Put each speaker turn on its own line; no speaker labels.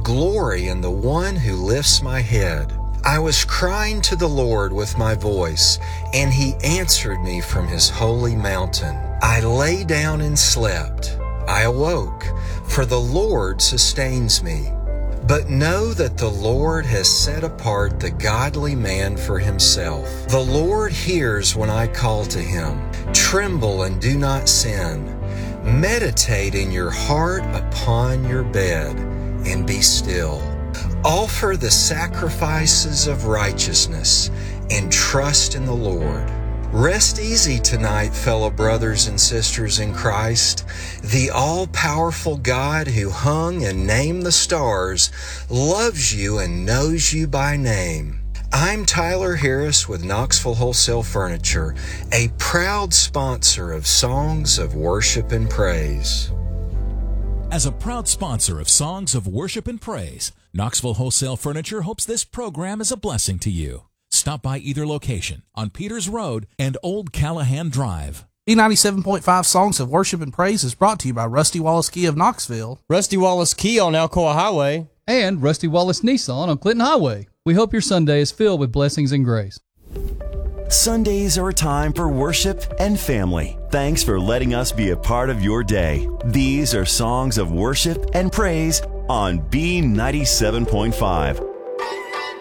glory in the one who lifts my head. I was crying to the Lord with my voice, and he answered me from his holy mountain. I lay down and slept. I awoke, for the Lord sustains me. But know that the Lord has set apart the godly man for himself. The Lord hears when I call to him. Tremble and do not sin. Meditate in your heart upon your bed, and be still. Offer the sacrifices of righteousness and trust in the Lord. Rest easy tonight, fellow brothers and sisters in Christ. The all-powerful God who hung and named the stars loves you and knows you by name. I'm Tyler Harris with Knoxville Wholesale Furniture, a proud sponsor of Songs of Worship and Praise.
As a proud sponsor of Songs of Worship and Praise, Knoxville Wholesale Furniture hopes this program is a blessing to you. Stop by either location on Peters Road and Old Callahan Drive.
B97.5 Songs of Worship and Praise is brought to you by Rusty Wallace Kia of Knoxville,
Rusty Wallace Kia on Alcoa Highway,
and Rusty Wallace Nissan on Clinton Highway. We hope your Sunday is filled with blessings and grace.
Sundays are a time for worship and family. Thanks for letting us be a part of your day. These are Songs of Worship and Praise on B97.5.